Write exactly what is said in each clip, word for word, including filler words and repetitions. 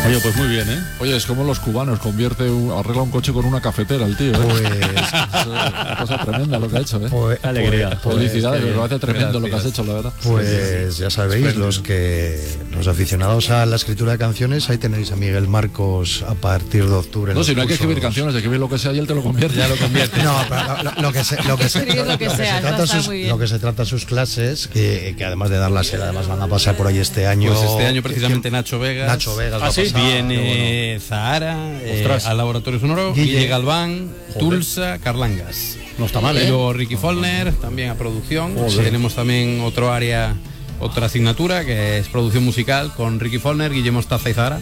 Oye, pues muy bien, ¿eh? Oye, es como los cubanos, convierte, un, arregla un coche con una cafetera el tío, ¿eh? Pues... es una cosa tremenda lo que ha hecho, ¿eh? Pues, alegría. Pues, Felicidades, me parece tremendo gracias. Lo que has hecho, la verdad. Pues ya sabéis, los que los aficionados a la escritura de canciones, ahí tenéis a Miguel Marcos a partir de octubre. No, si no hay que escribir canciones, de escribir lo que sea y él te lo convierte. Ya lo convierte. No, pero lo, lo que se, lo que se, lo, lo que lo que sea, se trata está sus, muy bien. lo que se trata sus clases, que, que además de darlas, además van a pasar por ahí este año. Pues este año precisamente Nacho Vegas. Nacho Vegas va ¿Ah, a sí? pasar, Viene bueno. Zahara eh, Ostras. al Laboratorio Sonoro, Guille. Guille Galván, Tulsa, Carlangas. No está mal, Y ¿eh? luego Ricky Follner, también a producción. Joder. Tenemos también otro área, otra asignatura que es producción musical con Ricky Follner, Guillermo Mostaza y Zahara.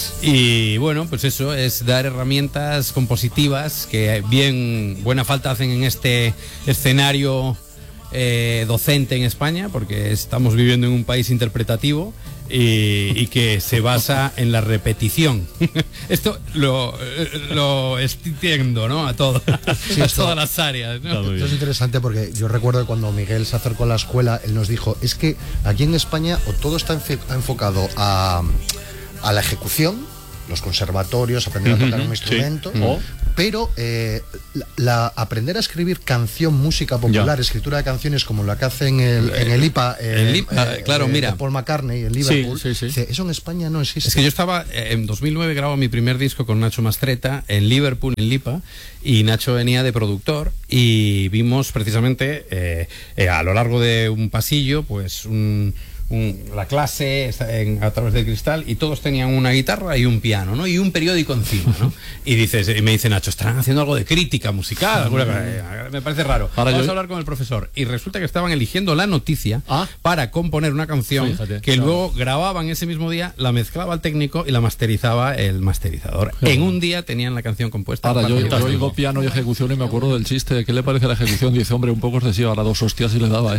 Y bueno, pues eso es dar herramientas compositivas que bien buena falta hacen en este escenario eh, docente en España, porque estamos viviendo en un país interpretativo y, y que se basa en la repetición. Esto lo, lo extiendo, ¿no? A todo, Sí, a esto- todas las áreas, ¿no? Esto es interesante porque yo recuerdo que cuando Miguel se acercó a la escuela, él nos dijo, es que aquí en España o todo está enfe- enfocado a, a la ejecución, los conservatorios, aprender a tocar un instrumento, sí. O- pero eh, la, la- aprender a escribir canción, música popular, Ya. escritura de canciones como la que hace en el, en el I P A, eh, el I P A, claro, de- mira. de Paul McCartney en Liverpool, sí, sí. dice, eso en España no existe. Es que yo estaba, eh, en dos mil nueve grabo mi primer disco con Nacho Mastreta en Liverpool, en Lipa, y Nacho venía de productor y vimos precisamente eh, eh, a lo largo de un pasillo, pues un... Un- la clase está en- a través del cristal y todos tenían una guitarra y un piano, ¿no? Y un periódico encima, ¿no? Y dices, y me dice Nacho, estarán haciendo algo de crítica musical, alguna cosa? Eh, me parece raro. Ahora Vamos yo- a hablar con el profesor. Y resulta que estaban eligiendo la noticia Ah. para componer una canción Fíjate, que claro. luego grababan ese mismo día, la mezclaba el técnico y la masterizaba el masterizador. En un día tenían la canción compuesta. Ahora, yo, yo Fantástico. oigo piano y ejecución y me acuerdo del chiste. ¿Qué le parece la ejecución? Dice, hombre, un poco excesivo, ahora dos hostias y le daba, ¿eh?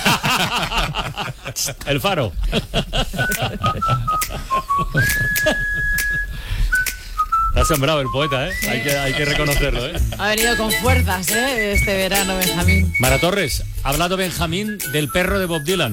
El Faro. Te has sembrado el poeta, ¿eh? Hay que, hay que reconocerlo, ¿eh? Ha venido con fuerzas, ¿eh? Este verano, Benjamín. Mara Torres, ha hablado Benjamín del perro de Bob Dylan.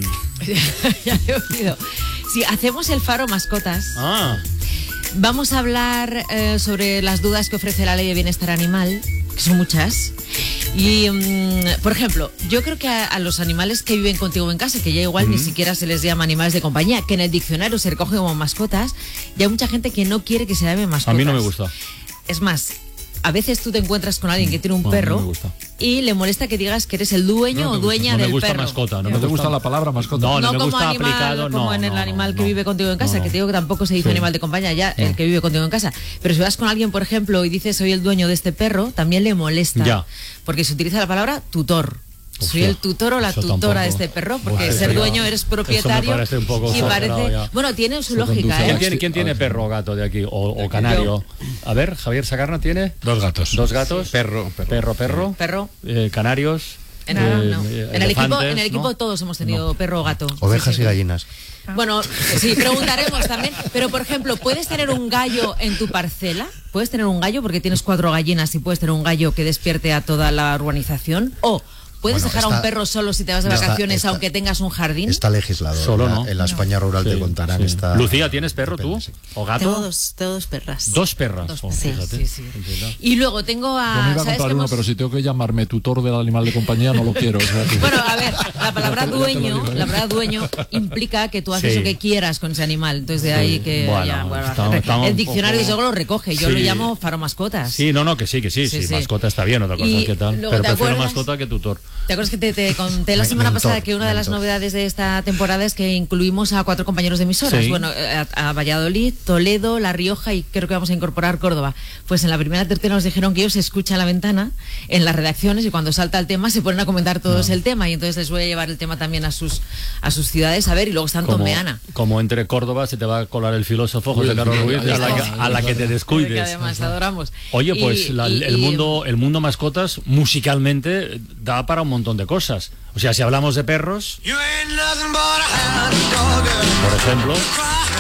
Ya he oído. Si hacemos el Faro Mascotas, Ah, vamos a hablar eh, sobre las dudas que ofrece la Ley de Bienestar Animal, que son muchas. Y, mm, por ejemplo, yo creo que a, a los animales que viven contigo en casa, que ya igual ni siquiera se les llama animales de compañía, que en el diccionario se recogen como mascotas, y hay mucha gente que no quiere que se llame mascotas. A mí no me gusta. Es más, a veces tú te encuentras con alguien que tiene un No, a mí perro no me gusta. y le molesta que digas que eres el dueño o dueña no me del gusta perro. mascota, no ¿No me te gusta gusta la palabra mascota? No, No, me como gusta animal, aplicado, como no, en el no, animal que no. vive contigo en casa, No, que te digo que tampoco se dice Sí. animal de compañía, ya el que vive contigo en casa. Pero si vas con alguien, por ejemplo, y dices soy el dueño de este perro, también le molesta. Ya. Porque se utiliza la palabra tutor. Soy Hostia, el tutor o la eso tutora tampoco. de este perro, porque Pues ser eso ya- dueño eres eso me propietario. parece un poco y exagerado parece. ya. Bueno, tiene su Eso lógica, conduce a ¿eh? ¿Quién tiene, quién tiene perro o gato de aquí? ¿O, o canario? A ver, Javier Sacarna tiene Dos gatos. dos gatos. Perro, perro. Perro, perro. Perro. Eh, canarios. En, eh, no. eh, en el equipo, elefantes, en el equipo ¿no? todos hemos tenido perro o gato. Ovejas Sí, sí. y gallinas. Bueno, sí, preguntaremos también. Pero, por ejemplo, ¿puedes tener un gallo en tu parcela? ¿Puedes tener un gallo porque tienes cuatro gallinas y puedes tener un gallo que despierte a toda la urbanización? ¿O puedes Bueno, dejar a un está- perro solo si te vas de está- vacaciones está- aunque tengas un jardín? Está legislado. Solo en la, no. en la España rural Sí, te contarán. sí. Está, Lucía, ¿tienes perro tú? Depende, sí. ¿O gato? Tengo dos, tengo dos perras. Dos perras. Dos Oh, perras. Sí, fíjate. Sí, sí. Entiendo. Y luego tengo a... Yo me iba a ¿sabes comprar que uno, hemos- pero si tengo que llamarme tutor del animal de compañía, no lo quiero. O sea, que- Bueno, a ver, la palabra Ya te lo dueño, digo, ¿eh? la palabra dueño implica que tú haces Sí. lo que quieras con ese animal. Entonces de ahí que Bueno, ya, bueno, estamos- estamos el un diccionario poco- desde luego lo recoge. Yo Sí. lo llamo faro mascotas. Sí, no, no, que sí, que sí, Sí, sí, sí. mascota está bien, otra cosa Y es que tal. luego, Pero ¿te prefiero acuerdas? mascota que tutor. ¿Te acuerdas que te, te conté la Men- semana mentor, pasada que una de las mentor. novedades de esta temporada es que incluimos a cuatro compañeros de emisoras? Sí. Bueno, a, a Valladolid, Toledo, La Rioja y creo que vamos a incorporar Córdoba. Pues en la primera tertulia nos dijeron que ellos se escuchan a la ventana en las redacciones y cuando salta el tema se ponen a comentar todos el tema y entonces les voy a llevar el tema también a sus a sus ciudades a ver y luego están Como, Tomeana. como entre Córdoba se te va a colar el filósofo José Uy, Carlos ya Ruiz, a la, está. que, a la que te Que descuides. además adoramos. Oye, Y- pues la- y- el y- mundo el mundo mascotas musicalmente da para un montón de cosas. O sea, si hablamos de perros, por ejemplo,